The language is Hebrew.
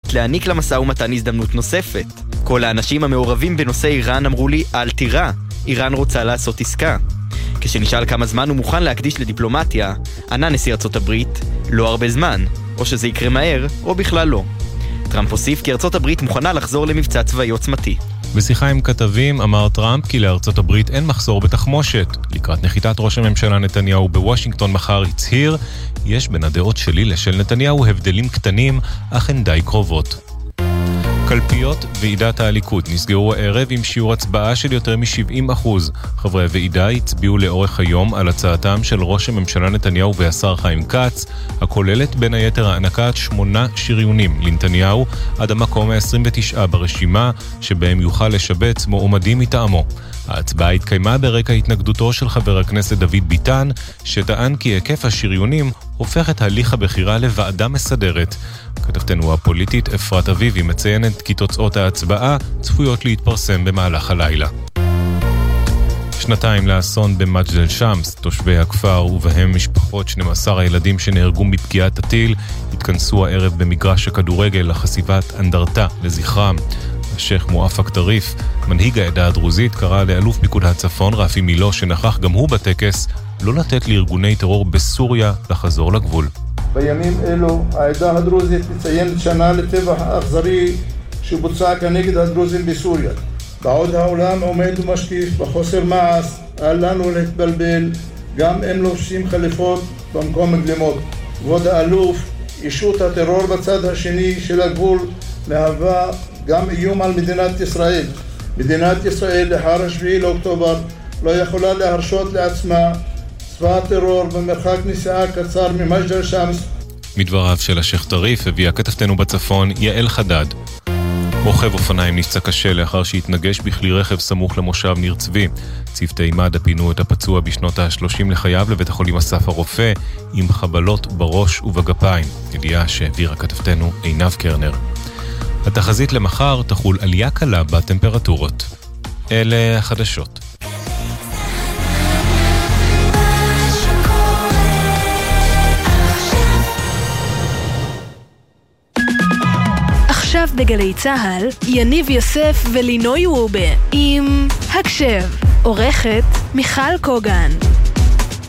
הברית להעניק למשא ומתן הזדמנות נוספת. כל האנשים המעורבים בנושא איראן אמרו לי, אל תירא, איראן רוצה לעשות עסקה. כשנשאל כמה זמן הוא מוכן להקדיש לדיפלומטיה, ענה נשיא ארצות הברית, לא הרבה זמן, או שזה יקרה מהר, או בכלל לא. טראמפ הוסיף כי ארצות הברית מוכנה לחזור למבצע צבאי עוצמתי. בשיחה עם כתבים אמר טראמפ כי לארצות הברית אין מחסור בתחמושת. לקראת נחיתת ראש הממשלה נתניהו בוושינגטון מחר הצהיר, יש בין הדעות שלי לשל נתניהו הבדלים קטנים, אך הן די קרובות. קלפיות ועידת הליכוד נסגרו הערב עם שיעור הצבעה של יותר מ-70%. חברי הוועידה הצביעו לאורך היום על הצעתם של ראש הממשלה נתניהו והשר חיים כץ, הכוללת בין היתר הענקת 8 שריונים לנתניהו עד המקום ה-29 ברשימה, שבהם יוכל לשבץ מועמדים מטעמו. ההצבעה התקיימה ברקע התנגדותו של חבר הכנסת דוד ביטן, שטען כי היקף השריונים הופך את הליך הבחירה לוועדה מסדרת. כתבתנו הפוליטית אפרת אביבי מציינת כי תוצאות ההצבעה צפויות להתפרסם במהלך הלילה. 2 לאסון במג'דל שמס, תושבי הכפר ובהם משפחות 12 הילדים שנהרגו מפגיעת הטיל התכנסו הערב במגרש הכדורגל לחשיפת אנדרטה לזכרם. השייך מואפק טריף, מנהיג העדה הדרוזית, קרא לאלוף פיקוד הצפון רפי מילו, שנכח גם הוא בטקס, לא לתת לארגוני טרור בסוריה לחזור לגבול. בימים אלו העדה הדרוזית מציינת שנה לטבח האכזרי שבוצע כנגד הדרוזים בסוריה. בעוד העולם עומד ומשקיף בחוסר מעש, אל לנו להתבלבל, גם אם לובשים חליפות במקום גלימות. כבוד האלוף, ישות הטרור בצד השני של הגבול מהווה גם איום על מדינת ישראל. מדינת ישראל לאחר 7 לאוקטובר לא יכולה להרשות לעצמה צבא טרור במרחק נסיעה קצר ממג'דל שמס. מדבריו של השייך טריף הביאה כתבתנו בצפון יעל חדד. רוכב אופניים נפצע קשה לאחר שהתנגש בכלי רכב סמוך למושב ניר צבי. צוותי מד"א פינו את הפצוע בשנות ה-30 לחייו לבית החולים אסף הרופא עם חבלות בראש ובגפיים. ידיעה שהעבירה כתבתנו עינב קרנר. התחזית למחר תחול עלייה קלה בטמפרטורות. אלה החדשות. עכשיו בגלי צהל, יניב יוסף ולינוי רובה עם הקשב. עורכת מיכל קוגן.